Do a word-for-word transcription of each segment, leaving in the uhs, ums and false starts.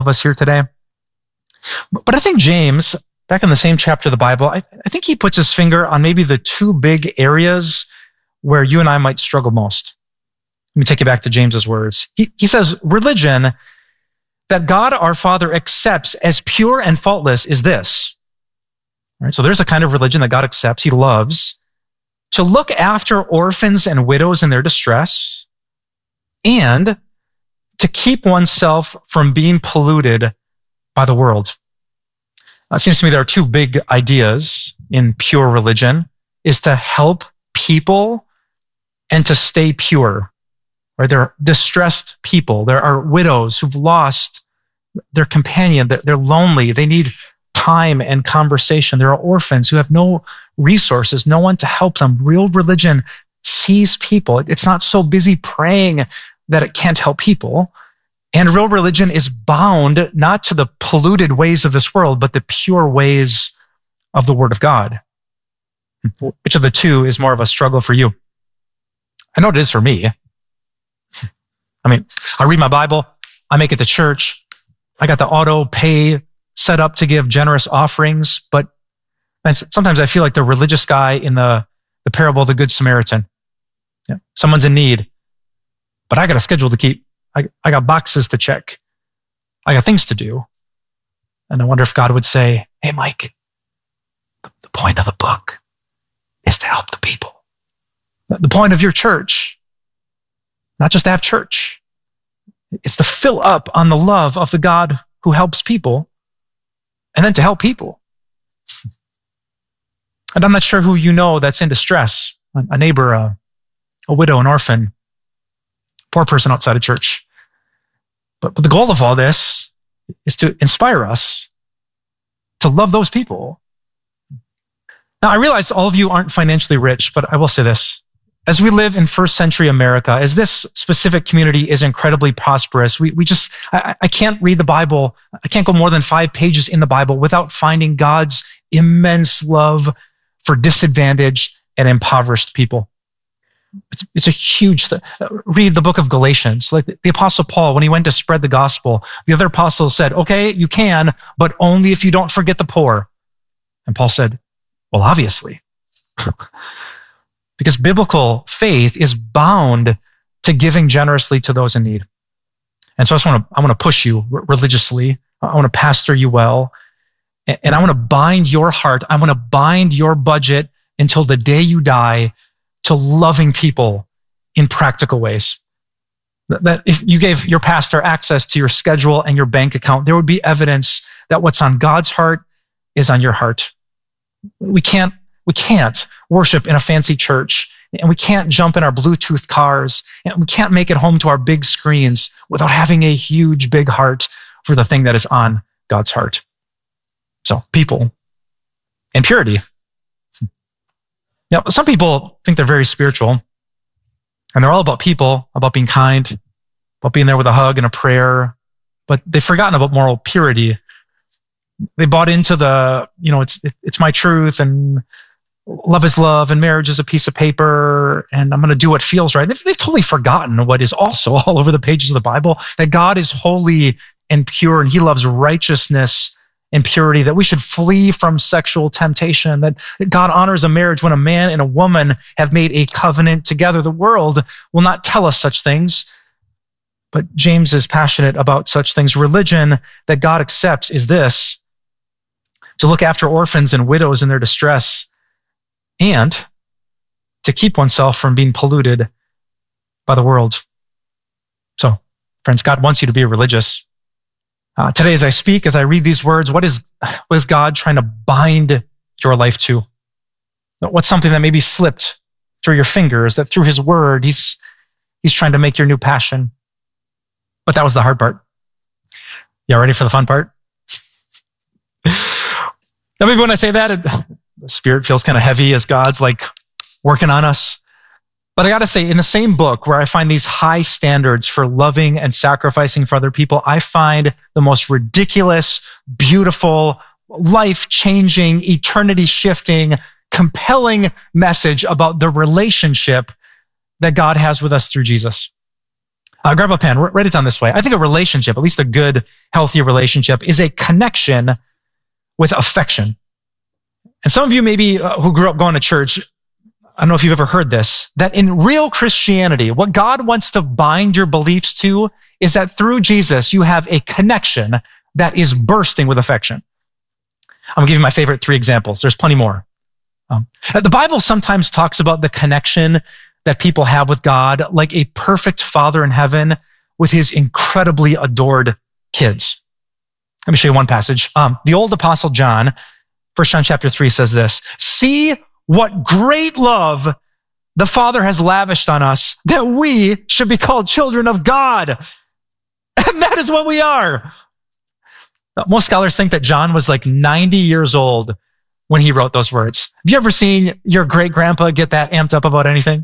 of us here today. But I think James, back in the same chapter of the Bible, I, I think he puts his finger on maybe the two big areas where you and I might struggle most. Let me take you back to James's words. He, he says, religion that God our Father accepts as pure and faultless is this. All right, so there's a kind of religion that God accepts, he loves, to look after orphans and widows in their distress, and to keep oneself from being polluted by the world. It seems to me there are two big ideas in pure religion, is to help people and to stay pure. Right? There are distressed people. There are widows who've lost their companion. They're lonely. They need time and conversation. There are orphans who have no resources, no one to help them. Real religion sees people. It's not so busy praying that it can't help people. And real religion is bound not to the polluted ways of this world, but the pure ways of the Word of God. Which of the two is more of a struggle for you? I know it is for me. I mean, I read my Bible, I make it to church, I got the auto pay set up to give generous offerings, but sometimes I feel like the religious guy in the, the parable of the Good Samaritan. Yeah, someone's in need, but I got a schedule to keep. I, I got boxes to check. I got things to do. And I wonder if God would say, hey, Mike, the point of the book is to help the people. The point of your church, not just to have church, is to fill up on the love of the God who helps people and then to help people. And I'm not sure who you know that's in distress, a neighbor, a, a widow, an orphan, poor person outside of church. But, but the goal of all this is to inspire us to love those people. Now, I realize all of you aren't financially rich, but I will say this. As we live in first century America, as this specific community is incredibly prosperous, we, we just, I, I can't read the Bible. I can't go more than five pages in the Bible without finding God's immense love for disadvantaged and impoverished people. It's, it's a huge thing. Read the book of Galatians. Like the Apostle Paul, when he went to spread the gospel, the other apostles said, okay, you can, but only if you don't forget the poor. And Paul said, well, obviously. Because biblical faith is bound to giving generously to those in need. And so I just want to, I want to push you religiously. I want to pastor you well. And I want to bind your heart. I want to bind your budget until the day you die to loving people in practical ways. That if you gave your pastor access to your schedule and your bank account, there would be evidence that what's on God's heart is on your heart. We can't, we can't worship in a fancy church, and we can't jump in our Bluetooth cars, and we can't make it home to our big screens without having a huge, big heart for the thing that is on God's heart. So people and purity. Now, some people think they're very spiritual, and they're all about people, about being kind, about being there with a hug and a prayer, but they've forgotten about moral purity. They bought into the, you know, it's it, it's my truth, and love is love, and marriage is a piece of paper, and I'm going to do what feels right. They've, they've totally forgotten what is also all over the pages of the Bible, that God is holy and pure, and he loves righteousness and purity, that we should flee from sexual temptation, that God honors a marriage when a man and a woman have made a covenant together. The world will not tell us such things, but James is passionate about such things. Religion that God accepts is this: to look after orphans and widows in their distress, and to keep oneself from being polluted by the world. So, friends, God wants you to be religious. Uh, today, as I speak, as I read these words, what is, what is God trying to bind your life to? What's something that maybe slipped through your fingers, that through his word, he's, he's trying to make your new passion? But that was the hard part. Y'all ready for the fun part? Now, maybe when I say that, it, the spirit feels kind of heavy as God's like working on us. But I got to say, in the same book where I find these high standards for loving and sacrificing for other people, I find the most ridiculous, beautiful, life-changing, eternity-shifting, compelling message about the relationship that God has with us through Jesus. Uh, grab a pen, write it down this way. I think a relationship, at least a good, healthy relationship, is a connection with affection. And some of you maybe uh, who grew up going to church, I don't know if you've ever heard this, that in real Christianity, what God wants to bind your beliefs to is that through Jesus, you have a connection that is bursting with affection. I'm going to give you my favorite three examples. There's plenty more. Um, the Bible sometimes talks about the connection that people have with God, like a perfect father in heaven with his incredibly adored kids. Let me show you one passage. Um, the old apostle John, First John chapter three says this, "See what great love the Father has lavished on us, that we should be called children of God." And that is what we are. Most scholars think that John was like ninety years old when he wrote those words. Have you ever seen your great grandpa get that amped up about anything?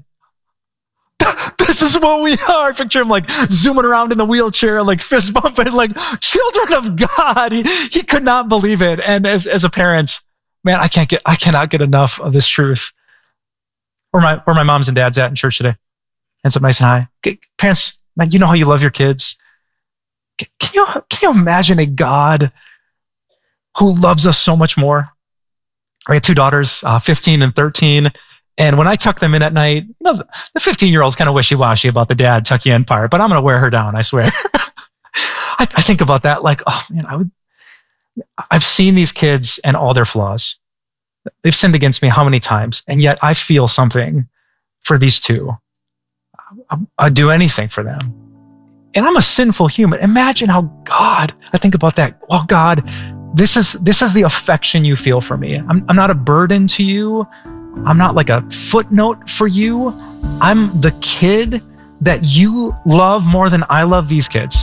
This is what we are. Picture him like zooming around in the wheelchair, like fist bumping, like children of God. He, he could not believe it. And as, as a parent, man, I can't get, I cannot get enough of this truth. Where my, where my moms and dads at in church today? Hands up nice and high. Okay, parents, man, you know how you love your kids. Can, can you, can you imagine a God who loves us so much more? I had two daughters, uh, fifteen and thirteen. And when I tuck them in at night, you know, the fifteen-year-old's kind of wishy-washy about the dad tuck you in part, but I'm going to wear her down, I swear. I, I think about that like, oh man, I would, I've seen these kids and all their flaws. They've sinned against me how many times? And yet I feel something for these two. I, I'd do anything for them. And I'm a sinful human. Imagine how God, I think about that. Oh God, this is, this is the affection you feel for me. I'm, I'm not a burden to you. I'm not like a footnote for you. I'm the kid that you love more than I love these kids.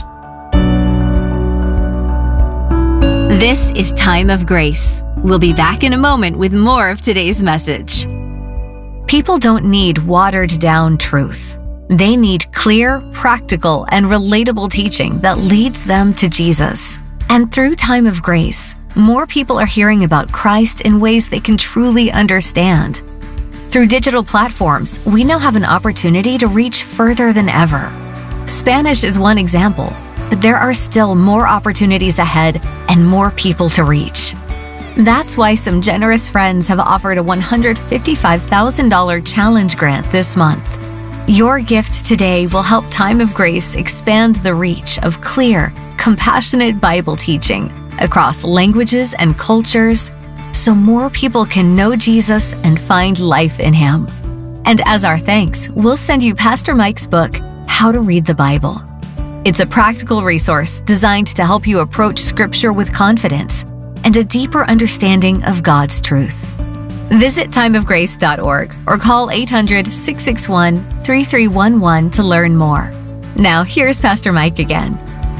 This is Time of Grace. We'll be back in a moment with more of today's message. People don't need watered down truth. They need clear, practical, and relatable teaching that leads them to Jesus. And through Time of Grace, more people are hearing about Christ in ways they can truly understand. Through digital platforms, we now have an opportunity to reach further than ever. Spanish is one example, but there are still more opportunities ahead and more people to reach. That's why some generous friends have offered a one hundred fifty-five thousand dollars challenge grant this month. Your gift today will help Time of Grace expand the reach of clear, compassionate Bible teaching across languages and cultures, so more people can know Jesus and find life in Him. And as our thanks, we'll send you Pastor Mike's book, How to Read the Bible. It's a practical resource designed to help you approach Scripture with confidence and a deeper understanding of God's truth. Visit time of grace dot org or call eight hundred, six six one, three three one one to learn more. Now, here's Pastor Mike again.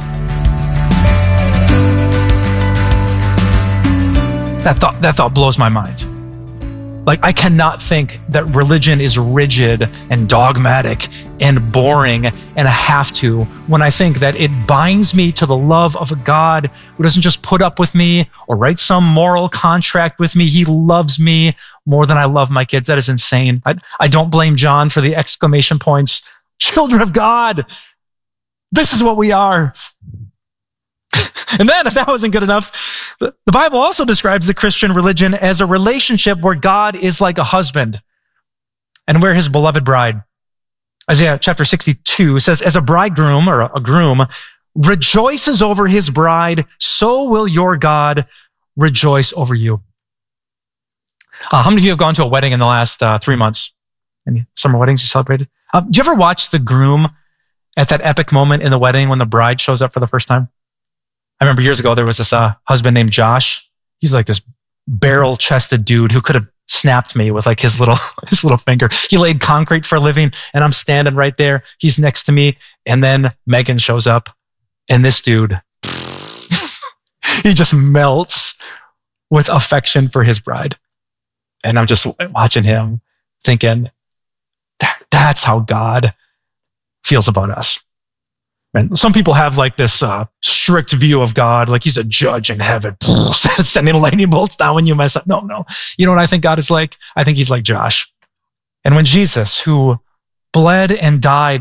That thought, that thought blows my mind. Like, I cannot think that religion is rigid and dogmatic and boring and a have to when I think that it binds me to the love of a God who doesn't just put up with me or write some moral contract with me. He loves me more than I love my kids. That is insane. I, I don't blame John for the exclamation points. Children of God, this is what we are. And then, if that wasn't good enough, the Bible also describes the Christian religion as a relationship where God is like a husband and we're His beloved bride. Isaiah chapter sixty-two says, as a bridegroom or a groom rejoices over his bride, so will your God rejoice over you. Uh, how many of you have gone to a wedding in the last uh, three months? Any summer weddings you celebrated? Uh, do you ever watch the groom at that epic moment in the wedding when the bride shows up for the first time? I remember years ago, there was this uh, husband named Josh. He's like this barrel-chested dude who could have snapped me with like his little, his little finger. He laid concrete for a living and I'm standing right there. He's next to me. And then Megan shows up and this dude, he just melts with affection for his bride. And I'm just watching him thinking, that, that's how God feels about us. And some people have like this uh, strict view of God, like He's a judge in heaven, sending lightning bolts down when you mess up. No, no. You know what I think God is like? I think He's like Josh. And when Jesus, who bled and died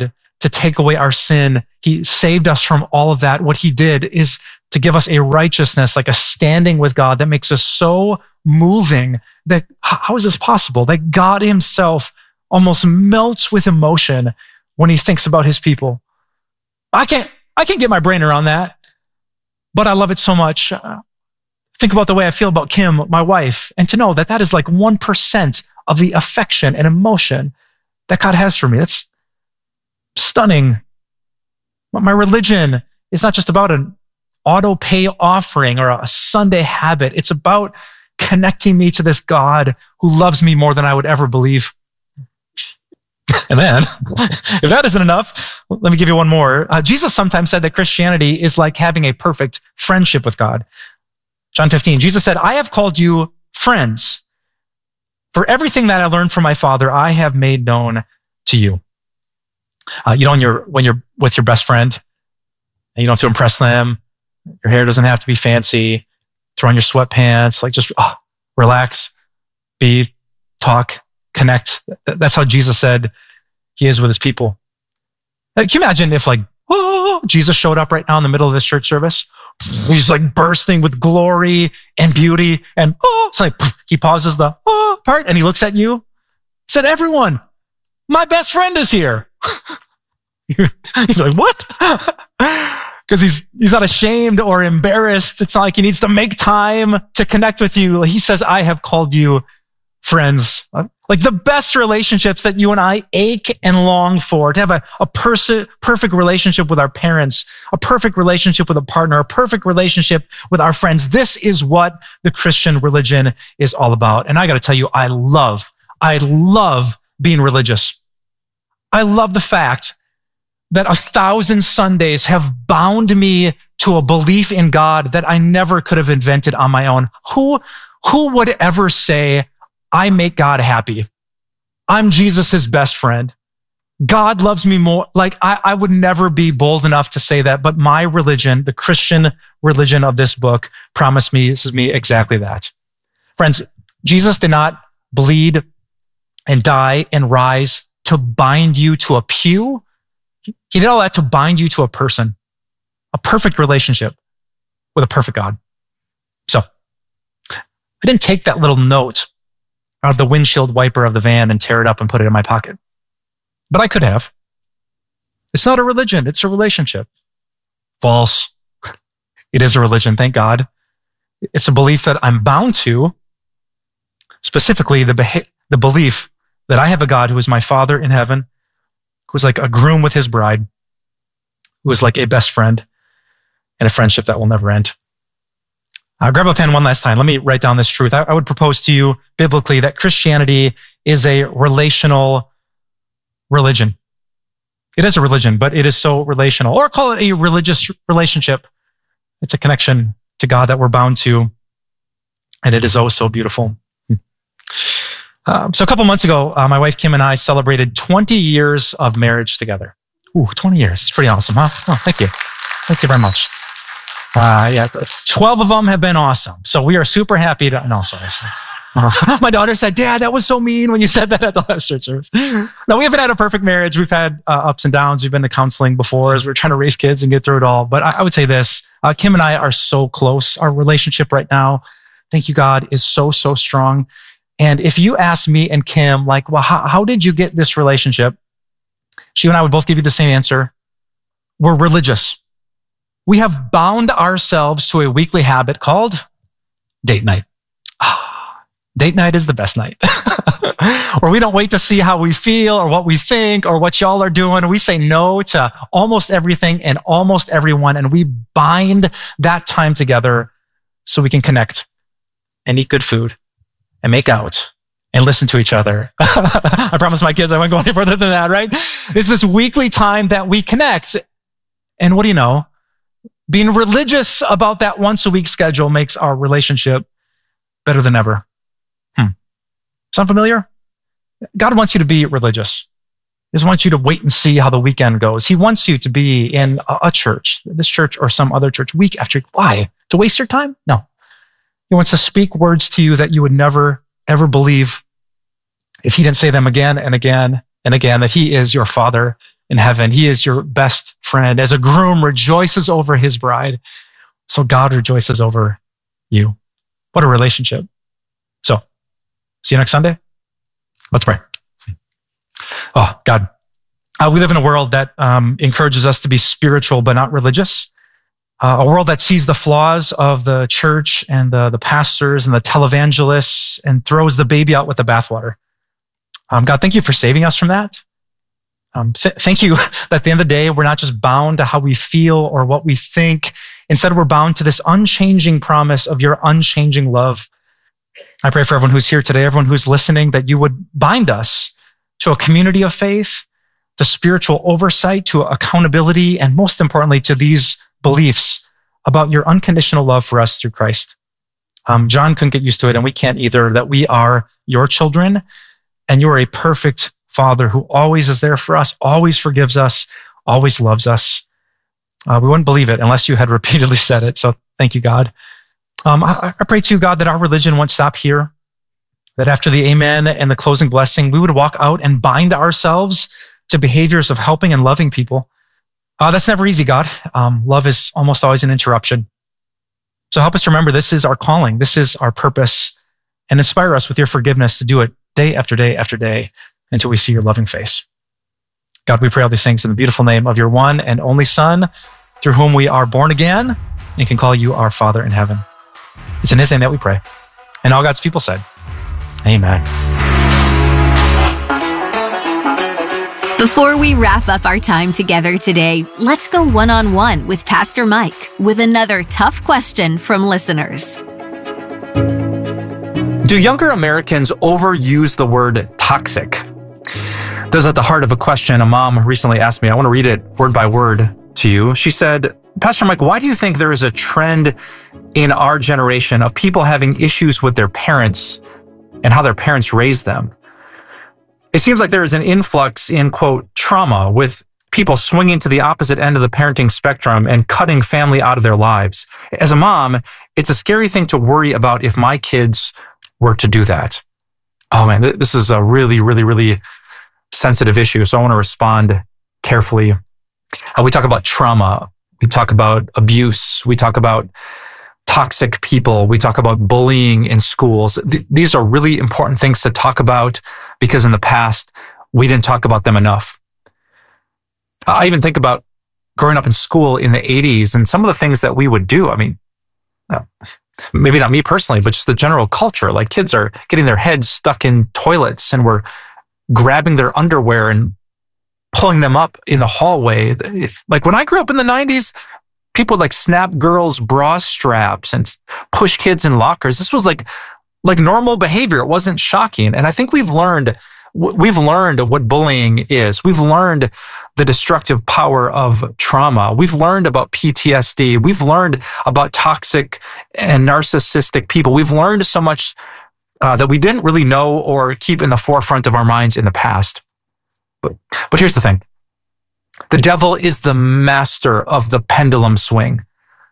to take away our sin. He saved us from all of that. What he did is to give us a righteousness, like a standing with God that makes us so moving that how is this possible? That God himself almost melts with emotion when he thinks about his people. I can't, I can't get my brain around that, but I love it so much. Uh, think about the way I feel about Kim, my wife, and to know that that is like one percent of the affection and emotion that God has for me. It's stunning. My religion is not just about an auto pay offering or a Sunday habit. It's about connecting me to this God who loves me more than I would ever believe. And then, if that isn't enough, let me give you one more. Uh, Jesus sometimes said that Christianity is like having a perfect friendship with God. John fifteen, Jesus said, I have called you friends. For everything that I learned from my Father, I have made known to you. Uh, you know, when you're, when you're with your best friend, and you don't have to impress them, your hair doesn't have to be fancy, throw on your sweatpants, like just oh, relax, be, talk, connect. That's how Jesus said he is with his people. Like, can you imagine if like, oh, Jesus showed up right now in the middle of this church service? He's like bursting with glory and beauty. And oh, it's like he pauses the oh part and he looks at you. Said, everyone, my best friend is here. You're like, what? Because he's he's not ashamed or embarrassed. It's not like he needs to make time to connect with you. He says, I have called you friends. Like the best relationships that you and I ache and long for, to have a, a pers- perfect relationship with our parents, a perfect relationship with a partner, a perfect relationship with our friends. This is what the Christian religion is all about. And I got to tell you, I love, I love being religious. I love the fact that a thousand Sundays have bound me to a belief in God that I never could have invented on my own. Who, who would ever say, I make God happy? I'm Jesus's best friend. God loves me more. Like I, I would never be bold enough to say that, but my religion, the Christian religion of this book, promised me, this is me exactly that. Friends, Jesus did not bleed and die and rise to bind you to a pew. He did all that to bind you to a person, a perfect relationship with a perfect God. So I didn't take that little note out of the windshield wiper of the van and tear it up and put it in my pocket. But I could have. It's not a religion. It's a relationship. False. It is a religion, thank God. It's a belief that I'm bound to, specifically the, beha- the belief that I have a God who is my Father in heaven, who is like a groom with his bride, who is like a best friend, and a friendship that will never end. Uh, grab a pen one last time. Let me write down this truth. I, I would propose to you biblically that Christianity is a relational religion. It is a religion, but it is so relational. Or call it a religious relationship. It's a connection to God that we're bound to, and it is oh so beautiful. Um, so a couple months ago, uh, my wife Kim and I celebrated twenty years of marriage together. Ooh, twenty years. It's pretty awesome, huh? Oh, thank you. Thank you very much. Uh, yeah, twelve of them have been awesome. So we are super happy to, no, sorry. sorry. Uh, my daughter said, Dad, that was so mean when you said that at the last church service. No, we haven't had a perfect marriage. We've had uh, ups and downs. We've been to counseling before as we're trying to raise kids and get through it all. But I, I would say this, uh, Kim and I are so close. Our relationship right now, thank you, God, is so, so strong. And if you ask me and Kim, like, well, how, how did you get this relationship? She and I would both give you the same answer. We're religious. We have bound ourselves to a weekly habit called date night. Date night is the best night. Where we don't wait to see how we feel or what we think or what y'all are doing. We say no to almost everything and almost everyone, and we bind that time together so we can connect and eat good food and make out and listen to each other. I promise my kids I won't go any further than that, right? It's this weekly time that we connect. And what do you know? Being religious about that once a week schedule makes our relationship better than ever. Hmm. Sound familiar? God wants you to be religious. He doesn't want you to wait and see how the weekend goes. He wants you to be in a church, this church or some other church, week after week. Why? To waste your time? No. He wants to speak words to you that you would never, ever believe if he didn't say them again and again and again, that he is your Father in heaven. He is your best friend. As a groom rejoices over his bride, so God rejoices over you. What a relationship. So, see you next Sunday. Let's pray. Oh, God, uh, we live in a world that um, encourages us to be spiritual but not religious. Uh, a world that sees the flaws of the church and the, the pastors and the televangelists and throws the baby out with the bathwater. Um, God, thank you for saving us from that. Um, th- thank you that at the end of the day, we're not just bound to how we feel or what we think. Instead, we're bound to this unchanging promise of your unchanging love. I pray for everyone who's here today, everyone who's listening, that you would bind us to a community of faith, to spiritual oversight, to accountability, and most importantly, to these beliefs about your unconditional love for us through Christ. Um, John couldn't get used to it, and we can't either, that we are your children, and you are a perfect Father who always is there for us, always forgives us, always loves us. Uh, we wouldn't believe it unless you had repeatedly said it. So thank you, God. Um, I, I pray to you, God, that our religion won't stop here, that after the amen and the closing blessing, we would walk out and bind ourselves to behaviors of helping and loving people. Uh, that's never easy, God. Um, love is almost always an interruption. So help us remember this is our calling. This is our purpose, and inspire us with your forgiveness to do it day after day after day until we see your loving face. God, we pray all these things in the beautiful name of your one and only Son, through whom we are born again and can call you our Father in heaven. It's in his name that we pray. And all God's people said, amen. Before we wrap up our time together today, let's go one-on-one with Pastor Mike with another tough question from listeners. Do younger Americans overuse the word toxic? This is at the heart of a question a mom recently asked me. I want to read it word by word to you. She said, Pastor Mike, why do you think there is a trend in our generation of people having issues with their parents and how their parents raised them? It seems like there is an influx in, quote, trauma, with people swinging to the opposite end of the parenting spectrum and cutting family out of their lives. As a mom, it's a scary thing to worry about if my kids were to do that. Oh man, this is a really, really, really sensitive issue. So I want to respond carefully. Uh, we talk about trauma. We talk about abuse. We talk about toxic people. We talk about bullying in schools. Th- these are really important things to talk about because in the past, we didn't talk about them enough. I even think about growing up in school in the eighties and some of the things that we would do. I mean, uh, maybe not me personally, but just the general culture. Like kids are getting their heads stuck in toilets and we're grabbing their underwear and pulling them up in the hallway. Like when I grew up in the nineties, people would like snap girls' bra straps and push kids in lockers. This was like, like normal behavior. It wasn't shocking. And I think we've learned, we've learned what bullying is. We've learned the destructive power of trauma. We've learned about P T S D. We've learned about toxic and narcissistic people. We've learned so much uh, that we didn't really know or keep in the forefront of our minds in the past. But, but here's the thing. The devil is the master of the pendulum swing.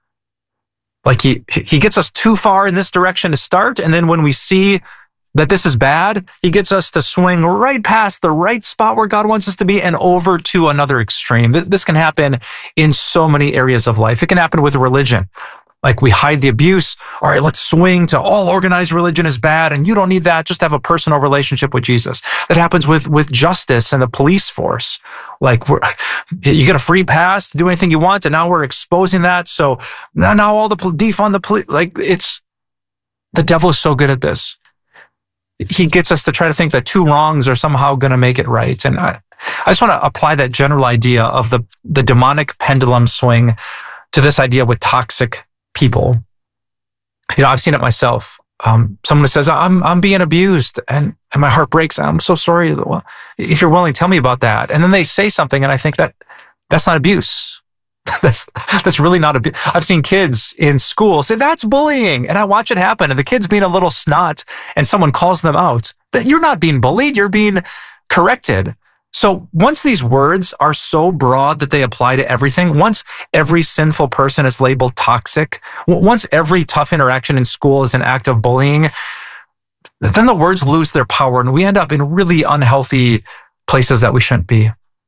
Like he, he gets us too far in this direction to start. And then when we see that this is bad, he gets us to swing right past the right spot where God wants us to be and over to another extreme. This can happen in so many areas of life. It can happen with religion. Like we hide the abuse. All right, let's swing to all organized religion is bad and you don't need that. Just have a personal relationship with Jesus. That happens with, with justice and the police force. Like we're, you get a free pass to do anything you want. And now we're exposing that. So now, now all the defund the police, like it's, the devil is so good at this. He gets us to try to think that two wrongs are somehow going to make it right. And I, I just want to apply that general idea of the, the demonic pendulum swing to this idea with toxic people. You know, I've seen it myself. Um, someone who says, I'm, I'm being abused and, and my heart breaks. I'm so sorry. Well, if you're willing, tell me about that. And then they say something and I think that that's not abuse. that's, that's really not abuse. I've seen kids in school say that's bullying and I watch it happen and the kid's being a little snot and someone calls them out. That you're not being bullied. You're being corrected. So once these words are so broad that they apply to everything, once every sinful person is labeled toxic, once every tough interaction in school is an act of bullying, then the words lose their power and we end up in really unhealthy places that we shouldn't be.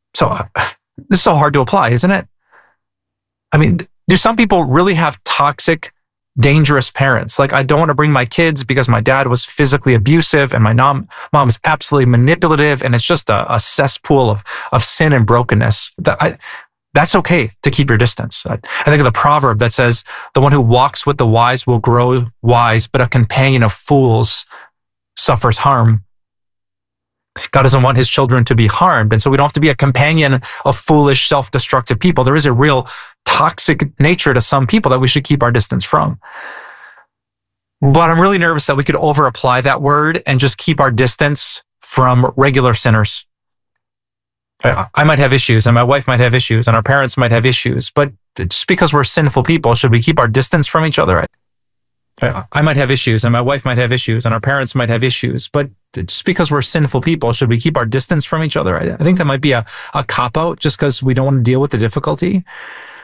So uh, this is so hard to apply, isn't it? I mean, do some people really have toxic, dangerous parents? Like, I don't want to bring my kids because my dad was physically abusive and my mom, mom is absolutely manipulative, and it's just a, a cesspool of, of sin and brokenness. That I, that's okay to keep your distance. I, I think of the proverb that says, the one who walks with the wise will grow wise, but a companion of fools suffers harm. God doesn't want his children to be harmed. And so we don't have to be a companion of foolish, self-destructive people. There is a real toxic nature to some people that we should keep our distance from. But I'm really nervous that we could over-apply that word and just keep our distance from regular sinners. I, I might have issues, and my wife might have issues, and our parents might have issues, but just because we're sinful people, should we keep our distance from each other? I, I might have issues, and my wife might have issues, and our parents might have issues, but just because we're sinful people, should we keep our distance from each other? I, I think that might be a, a cop-out just because we don't want to deal with the difficulty.